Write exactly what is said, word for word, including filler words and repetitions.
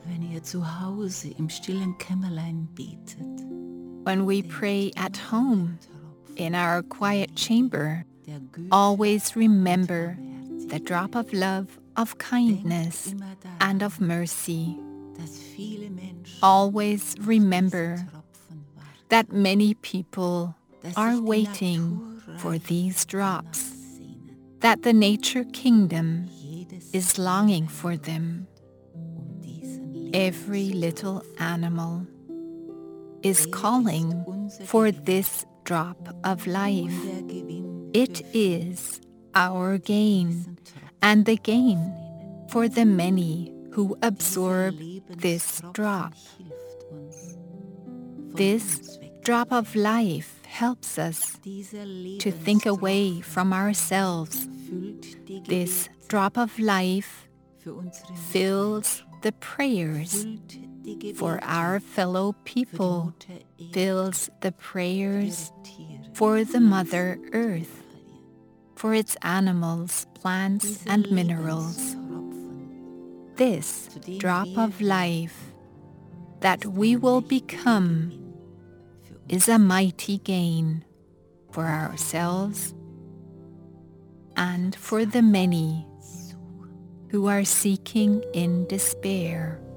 Wenn ihr zu Hause im stillen Kämmerlein betet, When we pray at home, in our quiet chamber, always remember the drop of love, of kindness, and of mercy. dass viele Menschen Always remember Tropfen warten, that many people dass are sich die waiting Naturreich for these drops, sehnen, that the nature kingdom jedes is longing for them. um diesen Every little animal is Er calling ist unser for Gewinn, this drop of life. und der Gewinn It für is our gain diesen Tropfen and the gain aufnehmen. for the many who Dieser absorb this Lebenstropfen drop. hilft uns, von This uns weg. drop of life helps us Dieser to think away Lebenstropfen from ourselves. füllt die This Gebete drop of life für unsere fills Mitmenschen, the prayers füllt die Gebete for our fellow für die people, Mutter Erde, fills the für prayers ihre Tiere, for the Mother Earth, Mineralien. for its animals, plants, Dieser and minerals. Lebenstropfen, This zu dem drop wir of life that ist we ein will mächtiger become Gewinn für uns. is a mighty gain for ourselves and for the many who are seeking in despair.